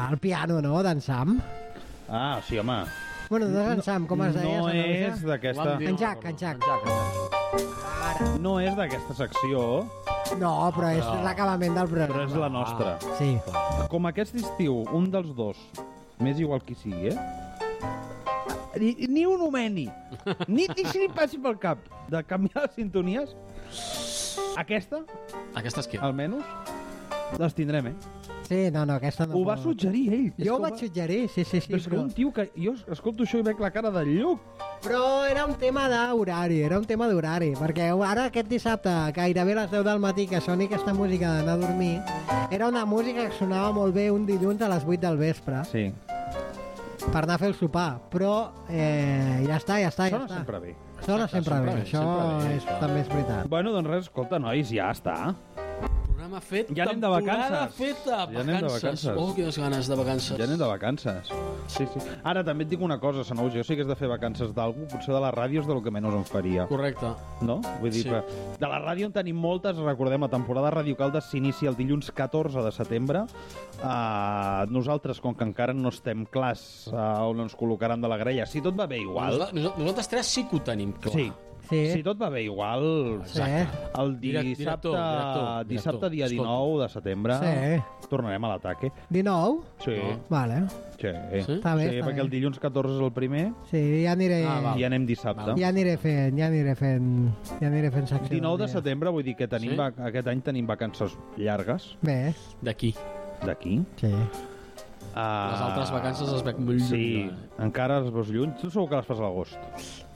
el piano, no?, d'en Sam. Ah, sí, home. Bueno, no és en Sam, com es deia? No és d'aquesta... En Jack. No és d'aquesta secció, No, però és l'acabament del programa. però és la nostra. Sí. Com aquest estiu, un dels dos, m'és igual qui sigui, ni un homeni, ni si li passi pel cap de canviar les sintonies, aquesta, és qui? almenys, les tindrem, Sí, no, aquesta no. Ho va suggerir ell. Jo ho vaig suggerir, sí. Però és que un tio que... Jo escolto això i veig la cara del Lluc. Però era un tema d'horari, perquè ara aquest dissabte, gairebé a les 10 del matí, que soni aquesta música d'anar a dormir, era una música que sonava molt bé un dilluns a les 8 del vespre. Sí. Per anar a fer el sopar, però ja està. Sona sempre bé. Sona sempre bé, això també és veritat. Bueno, doncs res, escolta, nois, ja està. Programa fet, ja anem de vacances. Temporada feta, ja anem de vacances. Oh, quines ganes de vacances. Ja anem de vacances. Sí. Ara també et dic una cosa, Sanous, jo sí que és de fer vacances d'algú, potser de la ràdio és del que menys em faria. Correcte. No? Vull dir, de la ràdio en tenim moltes, recordem, la temporada Radio Caldes s'inicia el dilluns 14 de setembre. Nosaltres, com que encara no estem clars on ens col·locaran de la grella, si tot va bé igual... Nosaltres tres sí que ho tenim clar. Sí. Si tot va bé igual, el dissabte, dia 19 de setembre, tornarem a l'ataque. 19? Sí. Vale. Sí. Està bé, perquè el dilluns 14 és el primer. Sí, ja aniré... I anem dissabte. Ja aniré fent secció. 19 de setembre, vull dir que tenim aquest any tenim vacances llargues. Bé. D'aquí. Sí. Les altres vacances les veig molt lluny. Sí, encara les veus lluny. Tu segur que les fas a l'agost.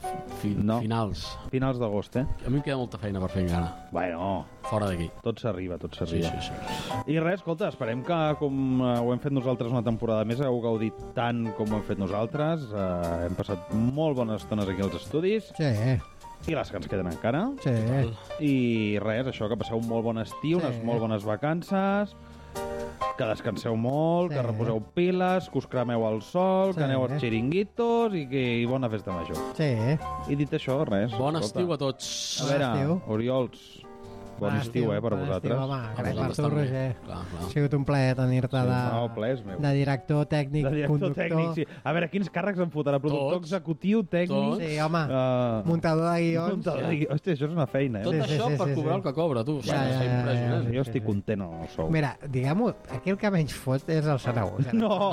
Finals d'agost, A mi em queda molta feina per fer encara. Bueno. Fora d'aquí. Tot s'arriba. Sí. I res, escolta, esperem que com ho hem fet nosaltres una temporada més heu gaudit tant com ho hem fet nosaltres. Hem passat molt bones estones aquí als estudis. Sí. I les que ens queden encara. Sí. I res, això, que passeu un molt bon estiu, unes molt bones vacances, que descanseu molt, que reposeu piles, que us cremeu al sol, que aneu als xiringuitos i bona festa major. Sí. I dit això, res. Bon estiu a tots. A veure, Oriols, bon estiu, per vosaltres. Home, per tu, Roger. Clar. Ha sigut un plaer tenir-te de director tècnic, conductor. Sí. A veure, quins càrrecs em fotrà? Productor executiu, tècnic... Sí, home, muntador de guions. Hòstia, això és una feina, Tot això per cobrar el que cobra, tu. Jo estic content amb el sou. Mira, diguem-ho, aquí el que menys fot és el Saragossa. No!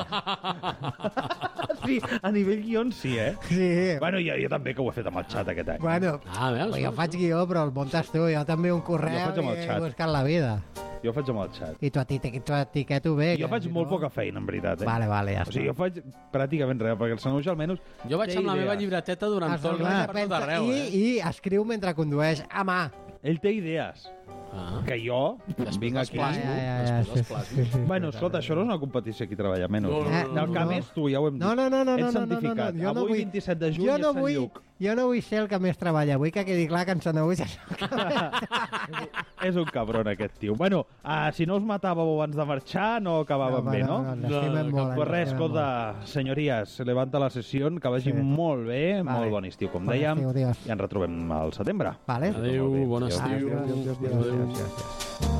Sí, a nivell guions sí, Sí. Bueno, jo també, que ho he fet amb el xat aquest any. Bueno, jo faig guió, però el muntes tu, jo també un correu i he buscat la vida. Jo faig amb el xat. I tu etiqueto bé. Jo faig molt poca feina, en veritat. Vale, ja està. O sigui, jo faig pràcticament res, perquè el Sanouix almenys... Jo vaig amb la meva llibreteta durant tot el dia per tot arreu. I escriu mentre condueix a mà. Ell té idees. Que jo vinc aquí... Bueno, escolta, això no és una competició aquí treballar menys. El que més tu, ja ho hem dit. No. Ets santificat. Avui, 27 de juny, és Sant Lluc. Jo no vull ser el que més treballa. Vull que quedi clar que en Sanouix és un cabron, aquest tio. Bueno, si no us matàveu abans de marxar, no acabàvem bé, no? Pues res, escolta, senyories, levanta la sessió, que vagi molt bé, molt bon estiu, com dèiem, i ens retrobem al setembre. Adéu, bon estiu. Adéu.